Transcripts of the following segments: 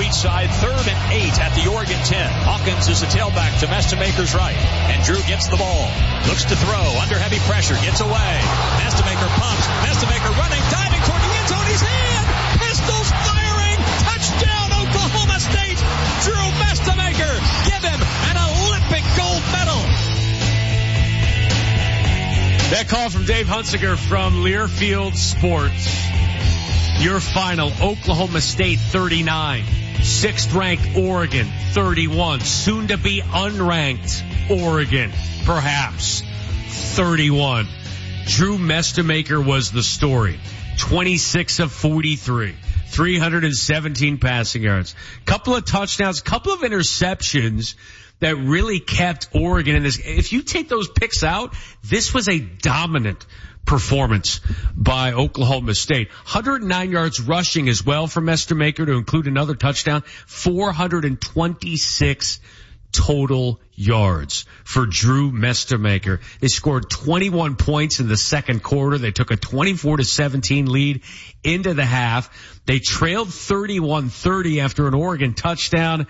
weak side, 3rd and 8 at the Oregon 10. Hawkins is the tailback to Mestemaker's right. And Drew gets the ball. Looks to throw. Under heavy pressure. Gets away. Mestemaker pumps. Mestemaker running. Diving toward the end zone. He's in. Pistols firing. Touchdown, Oklahoma State. Drew Mestemaker. Give him an Olympic gold medal. That call from Dave Hunsinger from Learfield Sports. Your final, Oklahoma State 39, 6th ranked Oregon 31, soon to be unranked Oregon, perhaps 31. Drew Mestemaker was the story. 26 of 43, 317 passing yards, couple of touchdowns, couple of interceptions that really kept Oregon in this. If you take those picks out, this was a dominant performance by Oklahoma State. 109 yards rushing as well for Mestemaker to include another touchdown. 426 total yards for Drew Mestemaker. They scored 21 points in the second quarter. They took a 24-17 lead into the half. They trailed 31-30 after an Oregon touchdown.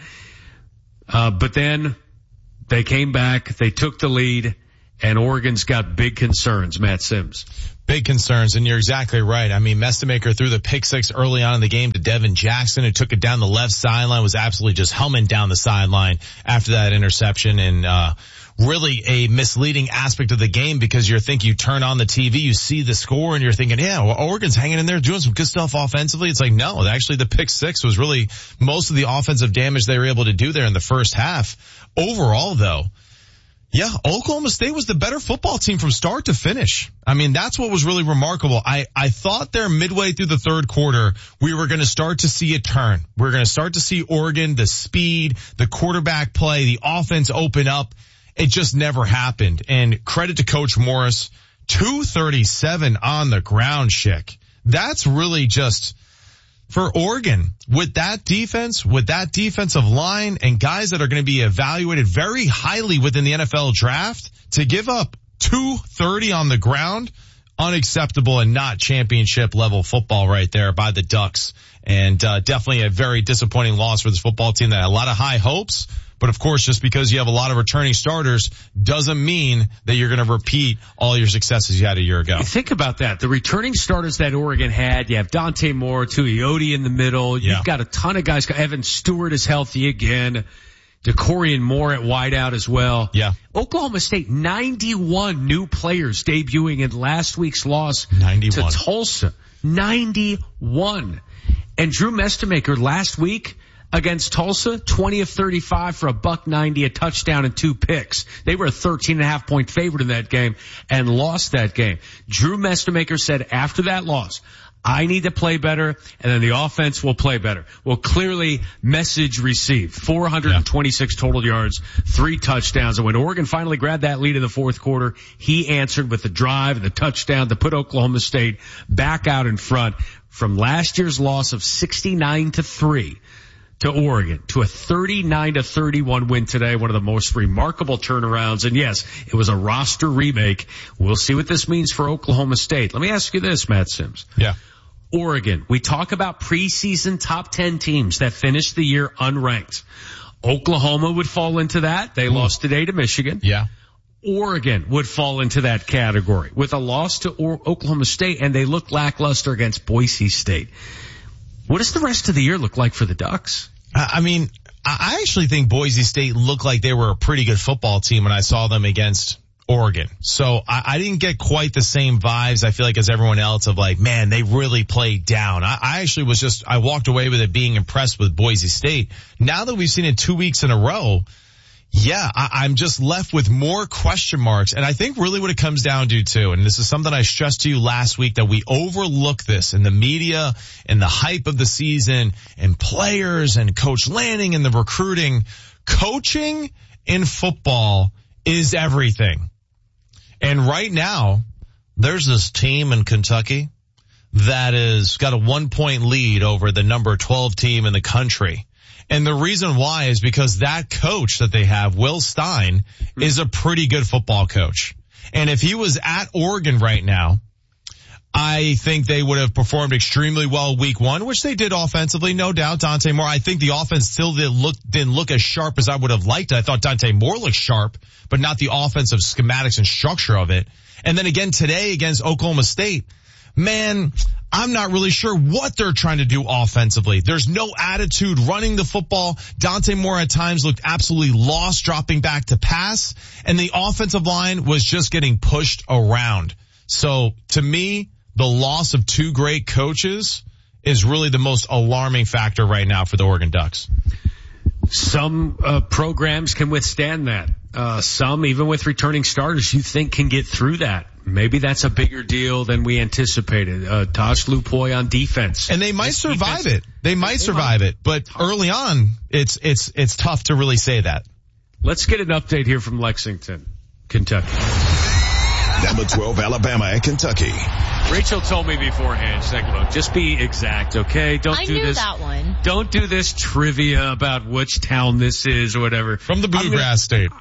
But then they came back, they took the lead, and Oregon's got big concerns, Matt Sims. Big concerns, and you're exactly right. I mean, Mestemaker threw the pick six early on in the game to Devin Jackson, who took it down the left sideline, was absolutely just humming down the sideline after that interception, and really a misleading aspect of the game, because you turn on the TV, you see the score, and you're thinking, yeah, well, Oregon's hanging in there doing some good stuff offensively. It's like, no, actually the pick six was really most of the offensive damage they were able to do there in the first half. Overall, though, yeah, Oklahoma State was the better football team from start to finish. I mean, that's what was really remarkable. I thought there midway through the third quarter, we were going to start to see a turn. We're going to start to see Oregon, the speed, the quarterback play, the offense open up. It just never happened. And credit to Coach Morris, 237 on the ground, Schick. That's really just for Oregon with that defense, with that defensive line and guys that are going to be evaluated very highly within the NFL draft, to give up 230 on the ground, unacceptable and not championship level football right there by the Ducks. And definitely a very disappointing loss for this football team that had a lot of high hopes. But of course, just because you have a lot of returning starters doesn't mean that you're going to repeat all your successes you had a year ago. Think about that. The returning starters that Oregon had, you have Dante Moore, Tuioti in the middle. You've got a ton of guys. Evan Stewart is healthy again. DeCorian Moore at wideout as well. Yeah. Oklahoma State, 91 new players debuting in last week's loss 91. to Tulsa. 91. And Drew Mestemaker last week against Tulsa, 20 of 35 for $190, a touchdown and 2 picks. They were a 13.5 point favorite in that game and lost that game. Drew Mestemaker said after that loss, I need to play better, and then the offense will play better. Well, clearly, message received. 426 total yards, 3 touchdowns. And when Oregon finally grabbed that lead in the fourth quarter, he answered with the drive and the touchdown to put Oklahoma State back out in front from last year's loss of 69-3. To Oregon, to a 39-31 win today, one of the most remarkable turnarounds. And yes, it was a roster remake. We'll see what this means for Oklahoma State. Let me ask you this, Matt Sims. Yeah. Oregon, we talk about preseason top 10 teams that finished the year unranked. Oklahoma would fall into that. They lost today to Michigan. Yeah. Oregon would fall into that category with a loss to Oklahoma State, and they look lackluster against Boise State. What does the rest of the year look like for the Ducks? I mean, I actually think Boise State looked like they were a pretty good football team when I saw them against Oregon. So I didn't get quite the same vibes, I feel like, as everyone else of like, man, they really played down. I actually was I walked away with it being impressed with Boise State. Now that we've seen it 2 weeks in a row, yeah, I'm just left with more question marks. And I think really what it comes down to too, and this is something I stressed to you last week, that we overlook this in the media and the hype of the season and players and Coach Lanning and the recruiting. Coaching in football is everything. And right now, there's this team in Kentucky that has got a 1-point lead over the number 12 team in the country. And the reason why is because that coach that they have, Will Stein, is a pretty good football coach. And if he was at Oregon right now, I think they would have performed extremely well week one, which they did offensively, no doubt. Dante Moore, I think the offense still didn't look as sharp as I would have liked. I thought Dante Moore looked sharp, but not the offensive schematics and structure of it. And then again today against Oklahoma State, man, I'm not really sure what they're trying to do offensively. There's no attitude running the football. Dante Moore at times looked absolutely lost dropping back to pass, and the offensive line was just getting pushed around. So to me, the loss of two great coaches is really the most alarming factor right now for the Oregon Ducks. Some programs can withstand that. Some, even with returning starters, you think can get through that. Maybe that's a bigger deal than we anticipated. Tosh Lupoy on defense. And they might survive it. They might survive it. But early on, it's tough to really say that. Let's get an update here from Lexington, Kentucky. Number 12, Alabama at Kentucky. Rachel told me beforehand, she's like, look, just be exact, okay? I knew that one. Don't do this trivia about which town this is or whatever. From the Bluegrass State.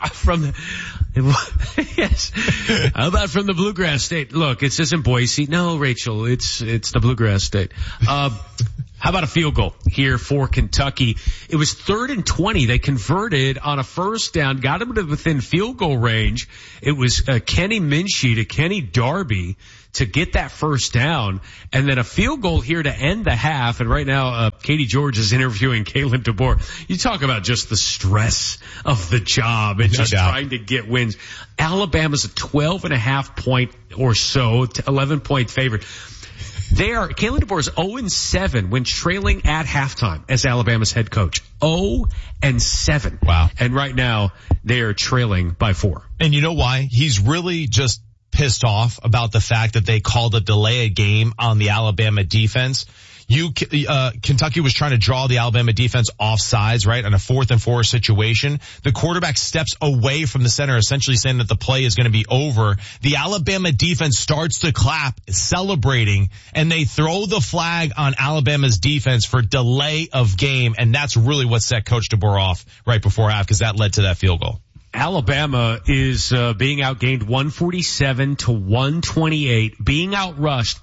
Yes. How about from the Bluegrass State? Look, it says in Boise. No, Rachel, it's the Bluegrass State. How about a field goal here for Kentucky? It was 3rd and 20. They converted on a first down, got them to within field goal range. It was Kenny Minshee to Kenny Darby to get that first down, and then a field goal here to end the half. And right now, Katie George is interviewing Kalen DeBoer. You talk about just the stress of the job and just trying to get wins. Alabama's a 12.5 point or so, 11-point favorite. Kalen DeBoer is 0-7 when trailing at halftime as Alabama's head coach. 0-7. Wow. And right now, they are trailing by 4. And you know why? He's really just pissed off about the fact that they called a delay a game on the Alabama defense. Kentucky was trying to draw the Alabama defense off sides, right, on a 4th and 4 situation. The quarterback steps away from the center, essentially saying that the play is going to be over. The Alabama defense starts to clap, celebrating, and they throw the flag on Alabama's defense for delay of game, and that's really what set Coach DeBoer off right before half, because that led to that field goal. Alabama is being outgained 147-128, being outrushed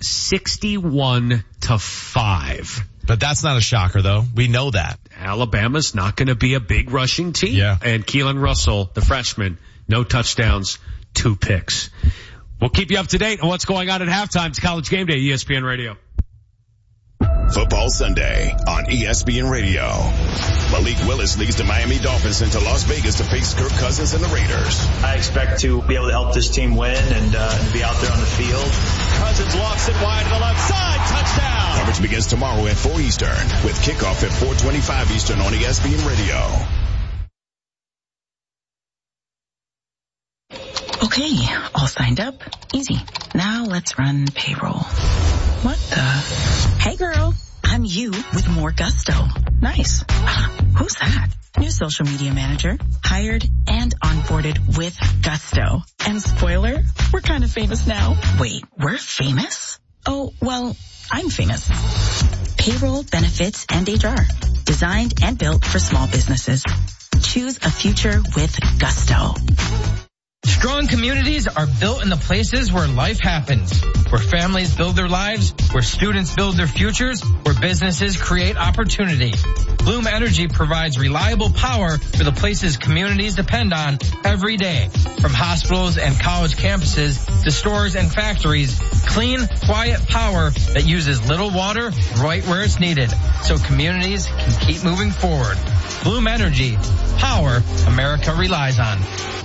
61-5. But that's not a shocker, though. We know that. Alabama's not going to be a big rushing team. Yeah. And Keelan Russell, the freshman, no touchdowns, 2 picks. We'll keep you up to date on what's going on at halftime. It's College Game Day, ESPN Radio. Football Sunday on ESPN Radio. Malik Willis leads the Miami Dolphins into Las Vegas to face Kirk Cousins and the Raiders. I expect to be able to help this team win and be out there on the field. Cousins lofts it wide to the left side. Touchdown. Coverage begins tomorrow at 4 Eastern with kickoff at 4:25 Eastern on ESPN Radio. Okay, all signed up. Easy. Now let's run payroll. What the? Hey girl, I'm you with more gusto. Nice. Who's that? New social media manager. Hired and onboarded with gusto. And spoiler, we're kind of famous now. Wait, we're famous? Oh, well, I'm famous. Payroll, benefits, and HR. Designed and built for small businesses. Choose a future with gusto. Strong communities are built in the places where life happens, where families build their lives, where students build their futures, where businesses create opportunity. Bloom Energy provides reliable power for the places communities depend on every day. From hospitals and college campuses to stores and factories, clean, quiet power that uses little water right where it's needed, so communities can keep moving forward. Bloom Energy, power America relies on.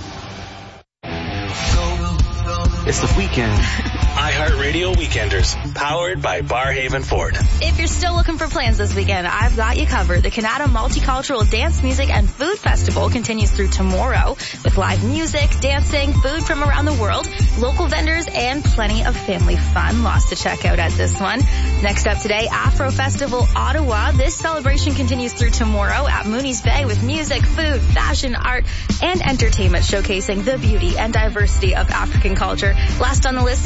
It's the weekend. iHeartRadio Weekenders, powered by Barhaven Ford. If you're still looking for plans this weekend, I've got you covered. The Canada Multicultural Dance, Music, and Food Festival continues through tomorrow with live music, dancing, food from around the world, local vendors, and plenty of family fun. Lots to check out at this one. Next up today, Afro Festival Ottawa. This celebration continues through tomorrow at Mooney's Bay with music, food, fashion, art, and entertainment showcasing the beauty and diversity of African culture. Last on the list today is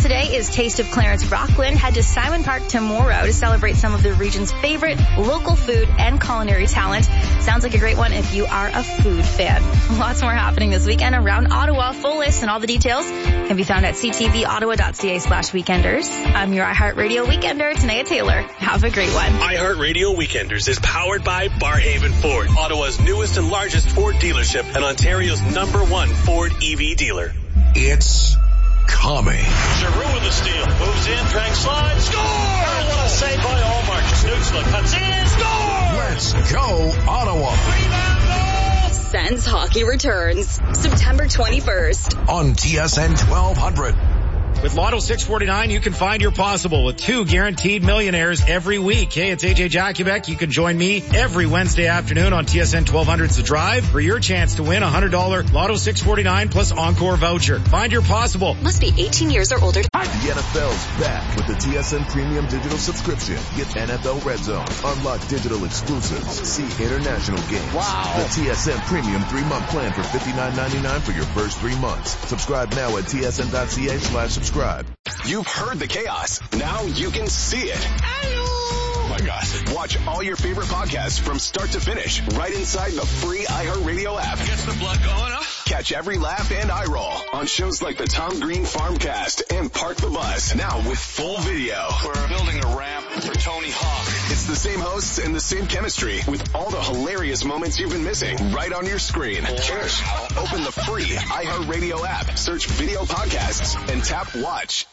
Ottawa's Taste of Clarence Rockland head to Simon Park tomorrow to celebrate some of the region's favorite local food and culinary talent. Sounds like a great one if you are a food fan. Lots more happening this weekend around Ottawa. Full list and all the details can be found at ctvottawa.ca/weekenders. I'm your iHeartRadio Weekender, Tanea Taylor. Have a great one. iHeartRadio Weekenders is powered by Barhaven Ford, Ottawa's newest and largest Ford dealership and Ontario's #1 Ford EV dealer. It's coming. Giroux with the steal. Moves in, drag slide, score! Oh, what a save by Allmark. Stützle cuts in, score! Let's go, Ottawa. Rebound goal! Sens hockey returns September 21st on TSN 1200. With Lotto 649, you can find your possible with 2 guaranteed millionaires every week. Hey, it's AJ Jakubek. You can join me every Wednesday afternoon on TSN 1200's The Drive for your chance to win a $100 Lotto 649 plus Encore voucher. Find your possible. Must be 18 years or older. The NFL's back with the TSN Premium Digital subscription. Get NFL Red Zone, unlock digital exclusives, see international games. Wow. The TSN Premium 3-month plan for $59.99 for your first 3 months. Subscribe now at tsn.ca/subscribe. You've heard the chaos. Now you can see it. Oh my gosh. Watch all your favorite podcasts from start to finish right inside the free iHeartRadio app. Gets the blood going up. Catch every laugh and eye roll on shows like the Tom Green Farmcast and Park the Bus. Now with full video. We're building a ramp for Tony Hawk. It's the same hosts and the same chemistry with all the hilarious moments you've been missing right on your screen. Cheers. Open the free iHeartRadio app, search video podcasts, and tap watch.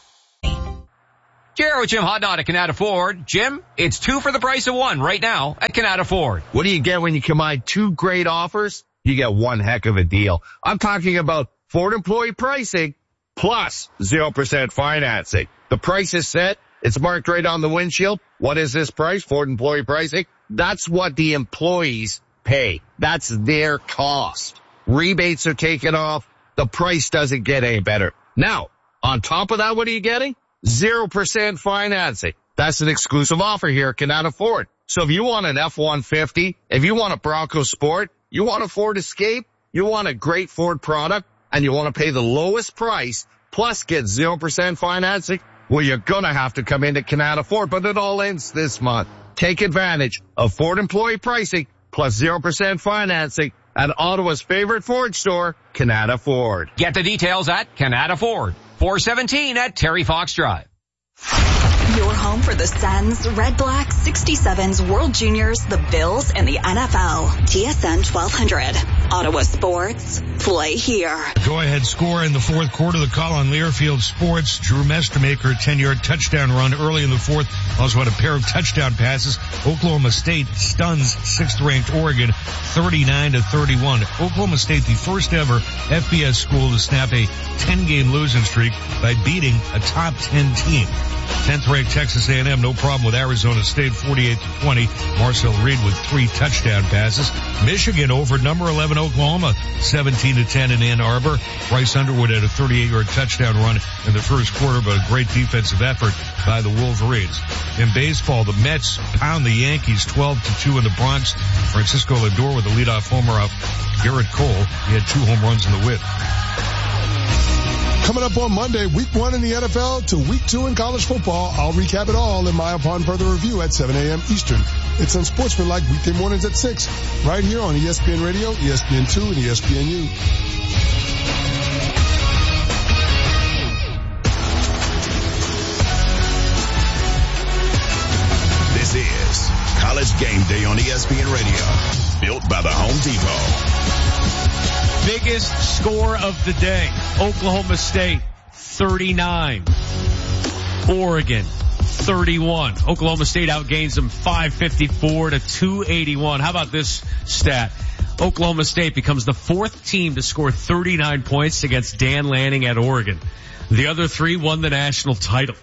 Jared Jim Hodnott at Canada Ford. Jim, it's 2 for the price of 1 right now at Canada Ford. What do you get when you combine 2 great offers? You get one heck of a deal. I'm talking about Ford employee pricing plus 0% financing. The price is set. It's marked right on the windshield. What is this price? Ford employee pricing. That's what the employees pay. That's their cost. Rebates are taken off. The price doesn't get any better. Now, on top of that, what are you getting? 0% financing. That's an exclusive offer here at Canada Ford. So if you want an F-150, if you want a Bronco Sport, you want a Ford Escape, you want a great Ford product, and you want to pay the lowest price, plus get 0% financing, well, you're going to have to come into Canada Ford, but it all ends this month. Take advantage of Ford employee pricing plus 0% financing at Ottawa's favorite Ford store, Canada Ford. Get the details at Canada Ford. 417 at Terry Fox Drive. Your home for the Sens, Red Blacks, 67s, World Juniors, the Bills, and the NFL. TSN 1200. Ottawa Sports. Play here. Go-ahead score in the fourth quarter. The call on Learfield Sports. Drew Mestermaker, a 10-yard touchdown run early in the fourth. Also had a pair of touchdown passes. Oklahoma State stuns 6th-ranked Oregon 39-31. Oklahoma State, the first ever FBS school to snap a 10-game losing streak by beating a top 10 team. 10th-ranked Texas A&M, no problem with Arizona State, 48-20. Marcel Reed with 3 touchdown passes. Michigan over number 11 Oklahoma, 17-10 in Ann Arbor. Bryce Underwood had a 38-yard touchdown run in the first quarter, but a great defensive effort by the Wolverines. In baseball, the Mets pound the Yankees 12-2 in the Bronx. Francisco Lindor with a leadoff homer off Garrett Cole. He had 2 home runs in the win. Coming up on Monday, week 1 in the NFL to week 2 in college football. I'll recap it all in my Upon Further Review at 7 a.m. Eastern. It's Unsportsmanlike weekday mornings at 6, right here on ESPN Radio, ESPN2, and ESPNU. This is College Game Day on ESPN Radio, built by the Home Depot. Biggest score of the day. Oklahoma State, 39. Oregon, 31. Oklahoma State outgains them 554-281. How about this stat? Oklahoma State becomes the 4th team to score 39 points against Dan Lanning at Oregon. The other 3 won the national title.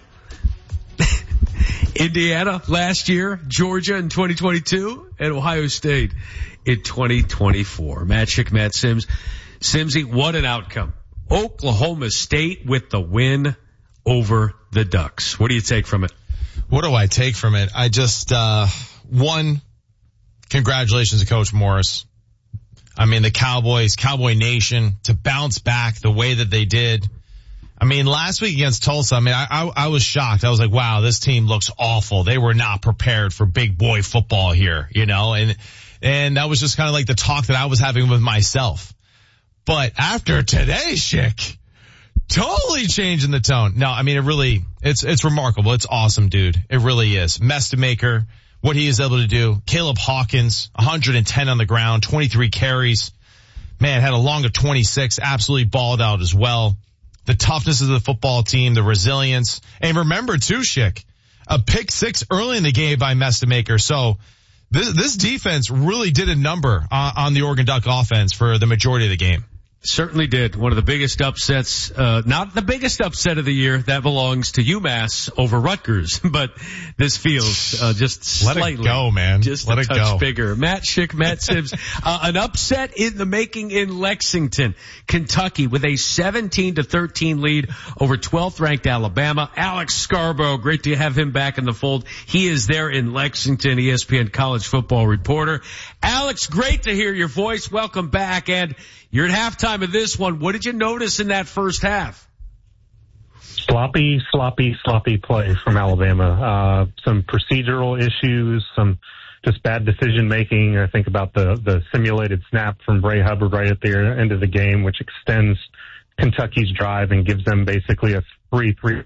Indiana last year, Georgia in 2022, and Ohio State in 2024. Matt Schick, Matt Sims. Simsy, what an outcome. Oklahoma State with the win over the Ducks. What do you take from it? What do I take from it? I just, one, congratulations to Coach Morris. I mean, the Cowboys, Cowboy Nation, to bounce back the way that they did. I mean, last week against Tulsa, I mean, I was shocked. I was like, wow, this team looks awful. They were not prepared for big boy football here, you know, and that was just kind of like the talk that I was having with myself. But after today, Schick, totally changing the tone. No, I mean, it's remarkable. It's awesome, dude. It really is. Mestemaker, what he is able to do. Caleb Hawkins, 110 on the ground, 23 carries. Man, had a long of 26, absolutely balled out as well. The toughness of the football team, the resilience. And remember too, Schick, a pick 6 early in the game by Mestemaker. So this defense really did a number on the Oregon Duck offense for the majority of the game. Certainly did. One of the biggest upsets, not the biggest upset of the year. That belongs to UMass over Rutgers, but this feels, just slightly. Let it go, man. Just Let a it touch go. bigger. Matt Schick, Matt Sibbs, an upset in the making in Lexington, Kentucky with a 17-13 lead over 12th ranked Alabama. Alex Scarborough, great to have him back in the fold. He is there in Lexington, ESPN college football reporter. Alex, great to hear your voice. Welcome back. And you're at halftime of this one. What did you notice in that first half? Sloppy play from Alabama. Some procedural issues, some just bad decision making. I think about the simulated snap from Bray Hubbard right at the end of the game, which extends Kentucky's drive and gives them basically a 3-3.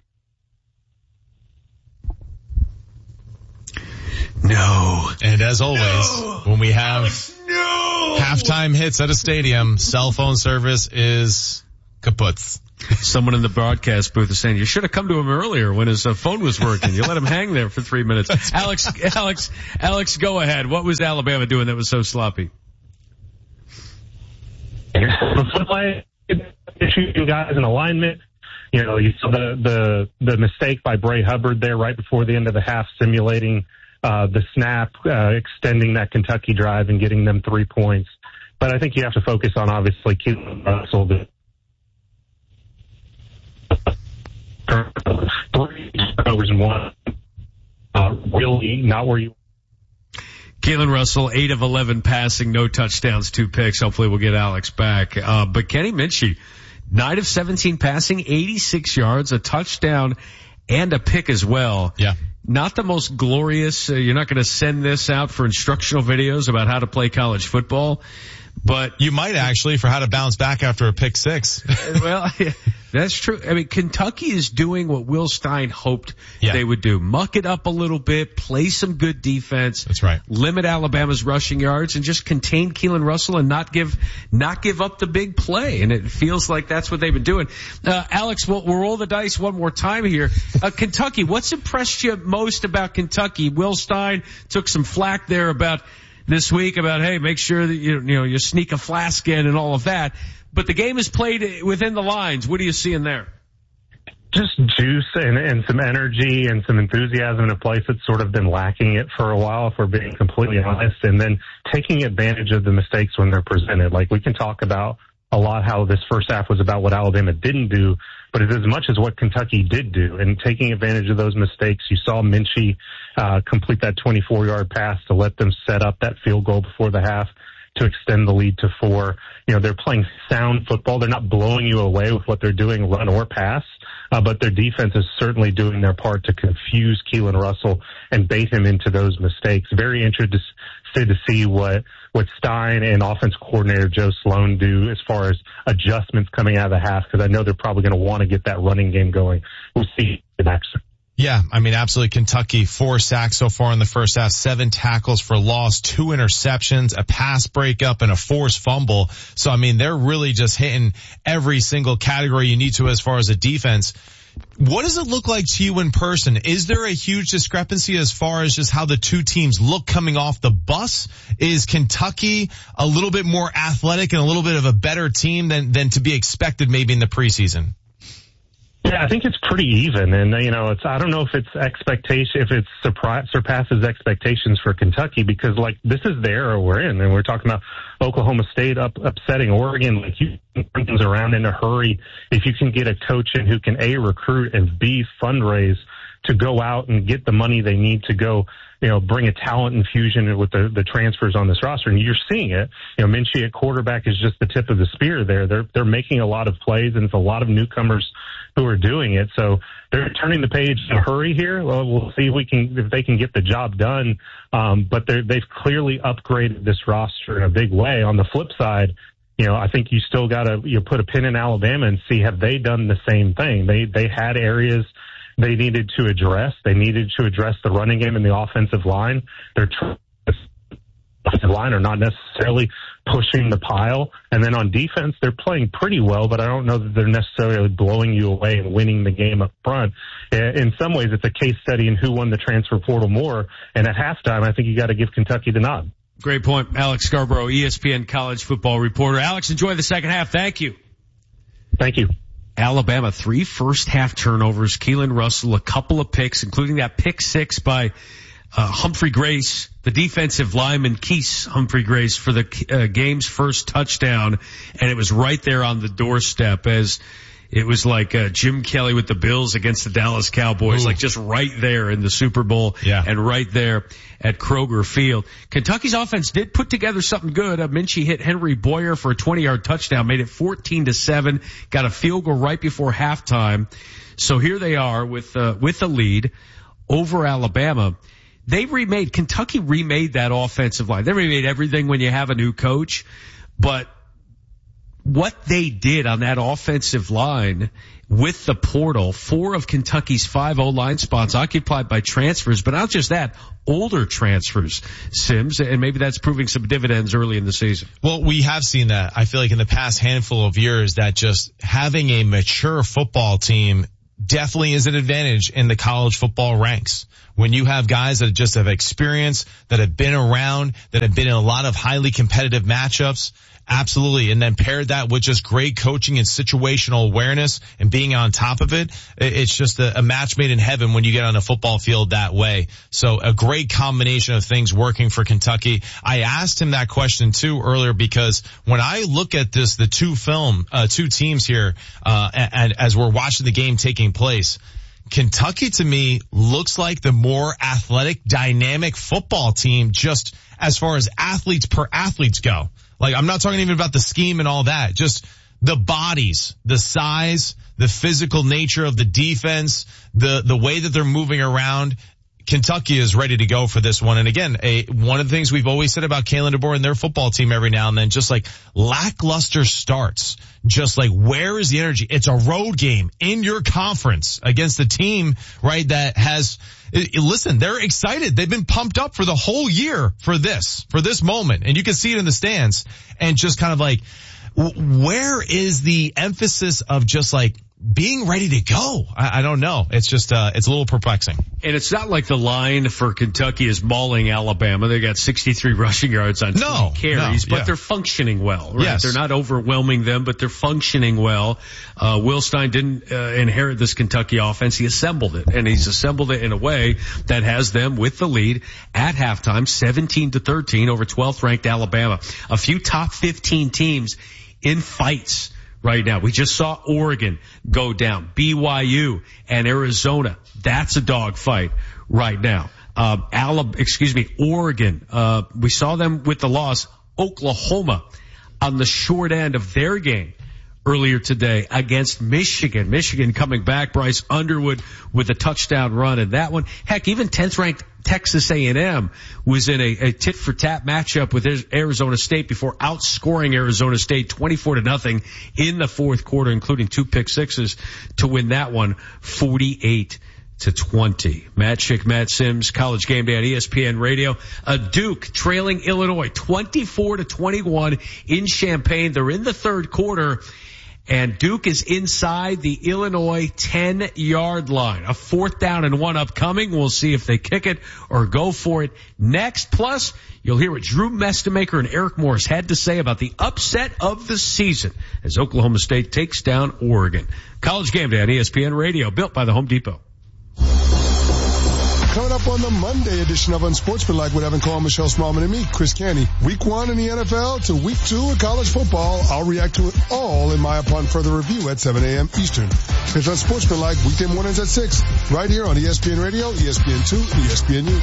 No. And as always, when we have halftime hits at a stadium, cell phone service is kaput. Someone in the broadcast booth is saying, you should have come to him earlier when his phone was working. You let him hang there for 3 minutes. Alex, go ahead. What was Alabama doing that was so sloppy? Shooting guys in alignment. You know, you saw the mistake by Bray Hubbard there right before the end of the half, simulating the snap, extending that Kentucky drive and getting them 3 points. But I think you have to focus on, obviously, Keelan Russell. 3 turnovers and 1. Really not where you... Keelan Russell, 8 of 11 passing, no touchdowns, 2 picks. Hopefully we'll get Alex back. But Kenny Minchey, 9 of 17 passing, 86 yards, a touchdown, and a pick as well. Yeah. Not the most glorious. You're not going to send this out for instructional videos about how to play college football, but you might actually for how to bounce back after a pick 6. Well, that's true. I mean, Kentucky is doing what Will Stein hoped they would do. Muck it up a little bit, play some good defense. That's right. Limit Alabama's rushing yards and just contain Keelan Russell and not give up the big play. And it feels like that's what they've been doing. Alex, we'll roll the dice one more time here. Kentucky, what's impressed you most about Kentucky? Will Stein took some flack there about this week about, hey, make sure that you sneak a flask in and all of that. But the game is played within the lines. What are you seeing there? Just juice and some energy and some enthusiasm in a place that's sort of been lacking it for a while, if we're being completely honest, and then taking advantage of the mistakes when they're presented. Like, we can talk about a lot how this first half was about what Alabama didn't do, but it's as much as what Kentucky did do, and taking advantage of those mistakes. You saw Minchey complete that 24-yard pass to let them set up that field goal before the half to extend the lead to 4. They're playing sound football. They're not blowing you away with what they're doing, run or pass, but their defense is certainly doing their part to confuse Keelan Russell and bait him into those mistakes. Very interested to see what Stein and offense coordinator Joe Sloan do as far as adjustments coming out of the half, because I know they're probably going to want to get that running game going. We'll see in action. Yeah, I mean, absolutely. Kentucky, 4 sacks so far in the first half, 7 tackles for loss, 2 interceptions, a pass breakup, and a forced fumble. So, I mean, they're really just hitting every single category you need to as far as a defense. What does it look like to you in person? Is there a huge discrepancy as far as just how the two teams look coming off the bus? Is Kentucky a little bit more athletic and a little bit of a better team than to be expected maybe in the preseason? Yeah, I think it's pretty even, and I don't know if it's surpasses expectations for Kentucky, because this is the era we're in, and we're talking about Oklahoma State upsetting Oregon. Like, you can turn things around in a hurry if you can get a coach in who can A, recruit, and B, fundraise to go out and get the money they need to go, bring a talent infusion with the transfers on this roster. And you're seeing it. Minchie at quarterback is just the tip of the spear there. They're making a lot of plays, and it's a lot of newcomers who are doing it. So they're turning the page in a hurry here. Well, we'll see if they can get the job done. But they've clearly upgraded this roster in a big way. On the flip side, I think you still got to put a pin in Alabama and see, have they done the same thing? They had areas they needed to address. They needed to address the running game and the offensive line. Their offensive line are not necessarily pushing the pile. And then on defense, they're playing pretty well, but I don't know that they're necessarily blowing you away and winning the game up front. In some ways, it's a case study in who won the transfer portal more. And at halftime, I think you got to give Kentucky the nod. Great point. Alex Scarborough, ESPN college football reporter. Alex, enjoy the second half. Thank you. Thank you. Alabama, 3 first-half turnovers. Keelan Russell, a couple of picks, including that pick 6 by Humphrey Grace, the defensive lineman, Keese Humphrey Grace, for the game's first touchdown. And it was right there on the doorstep, as it was like Jim Kelly with the Bills against the Dallas Cowboys, like just right there in the Super Bowl and right there at Kroger Field. Kentucky's offense did put together something good. Minchie hit Henry Boyer for a 20-yard touchdown, made it 14-7, got a field goal right before halftime. So here they are with the lead over Alabama. Kentucky remade that offensive line. They remade everything when you have a new coach, but what they did on that offensive line with the portal, 4 of Kentucky's 5 O-line spots occupied by transfers, but not just that, older transfers, Sims, and maybe that's proving some dividends early in the season. Well, we have seen that. I feel like in the past handful of years that just having a mature football team definitely is an advantage in the college football ranks. When you have guys that just have experience, that have been around, that have been in a lot of highly competitive matchups, absolutely. And then paired that with just great coaching and situational awareness and being on top of it, it's just a match made in heaven when you get on a football field that way. So a great combination of things working for Kentucky. I asked him that question too earlier because when I look at this, the two teams here, and as we're watching the game taking place, Kentucky to me looks like the more athletic, dynamic football team just as far as athletes per athletes go. Like, I'm not talking even about the scheme and all that, just the bodies, the size, the physical nature of the defense, the way that they're moving around. Kentucky is ready to go for this one. And again, one of the things we've always said about Kalen DeBoer and their football team every now and then, just like lackluster starts, just like where is the energy? It's a road game in your conference against a team, right, that has, listen, they're excited. They've been pumped up for the whole year for this moment. And you can see it in the stands, and just kind of like, where is the emphasis of just like being ready to go? I don't know. It's just, it's a little perplexing. And it's not like the line for Kentucky is mauling Alabama. They got 63 rushing yards on 20 carries, but they're functioning well, right? Yes. They're not overwhelming them, but they're functioning well. Will Stein didn't inherit this Kentucky offense. He assembled it, and he's assembled it in a way that has them with the lead at halftime, 17-13 over 12th ranked Alabama. A few top 15 teams in fights right now. We just saw Oregon go down. BYU and Arizona. That's a dogfight right now. Oregon. We saw them with the loss. Oklahoma on the short end of their game earlier today against Michigan. Michigan coming back. Bryce Underwood with a touchdown run in that one. Heck, even 10th ranked Texas A&M was in a tit-for-tat matchup with Arizona State before outscoring Arizona State 24-0 in the fourth quarter, including 2 pick sixes to win that one 48-20. Matt Schick, Matt Sims, College Game Day on ESPN Radio. Duke trailing Illinois 24-21 in Champaign. They're in the third quarter, and Duke is inside the Illinois 10-yard line. A 4th down and 1 upcoming. We'll see if they kick it or go for it next. Plus, you'll hear what Drew Mestemaker and Eric Morris had to say about the upset of the season as Oklahoma State takes down Oregon. College Game Day on ESPN Radio, built by the Home Depot. coming up on the Monday edition of Unsportsmanlike with Evan Cole, Michelle Smallman, and me, Chris Canty. Week 1 in the NFL to Week 2 in college football. I'll react to it all in my upon further review at 7 a.m. Eastern. It's Unsportsmanlike weekday mornings at 6, right here on ESPN Radio, ESPN2, ESPNU.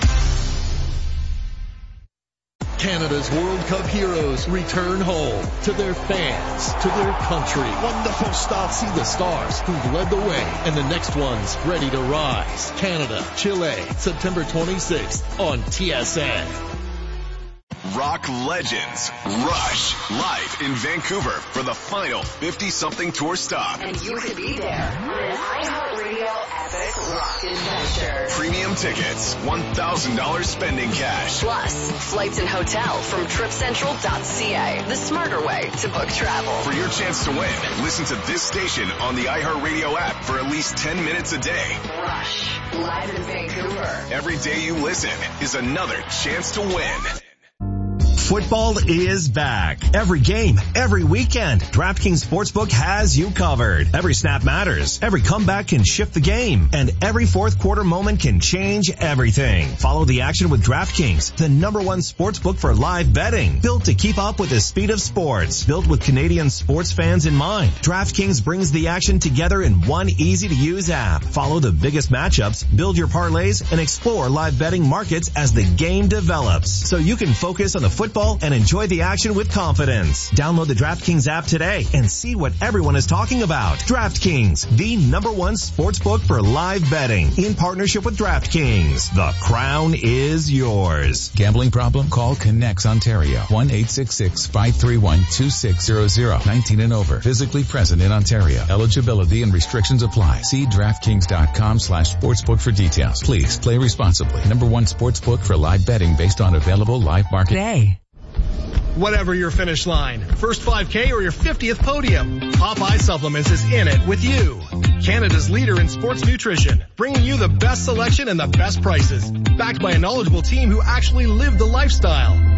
Canada's World Cup heroes return home to their fans, to their country. Wonderful stuff. See the stars who've led the way and the next ones ready to rise. Canada, Chile, September 26th on TSN. Rock legends Rush live in Vancouver for the final 50-something tour stop. And you could be there. An iHeartRadio epic rock adventure. Premium tickets, $1,000 spending cash. Plus, flights and hotel from TripCentral.ca. The smarter way to book travel. For your chance to win, listen to this station on the iHeartRadio app for at least 10 minutes a day. Rush, live in Vancouver. Every day you listen is another chance to win. Football is back. Every game, every weekend, DraftKings Sportsbook has you covered. Every snap matters. Every comeback can shift the game. And every fourth quarter moment can change everything. Follow the action with DraftKings, the #1 sportsbook for live betting. Built to keep up with the speed of sports. Built with Canadian sports fans in mind. DraftKings brings the action together in one easy-to-use app. Follow the biggest matchups, build your parlays, and explore live betting markets as the game develops. So you can focus on the football and enjoy the action with confidence. Download the DraftKings app today and see what everyone is talking about. DraftKings, the #1 sportsbook for live betting. In partnership with DraftKings, the crown is yours. Gambling problem? Call Connects Ontario. 1-866-531-2600. 19 and over. Physically present in Ontario. Eligibility and restrictions apply. See DraftKings.com/sportsbook for details. Please play responsibly. #1 sportsbook for live betting based on available live market. Today. Whatever your finish line, first 5K or your 50th podium, Popeye Supplements is in it with you. Canada's leader in sports nutrition, bringing you the best selection and the best prices, backed by a knowledgeable team who actually live the lifestyle.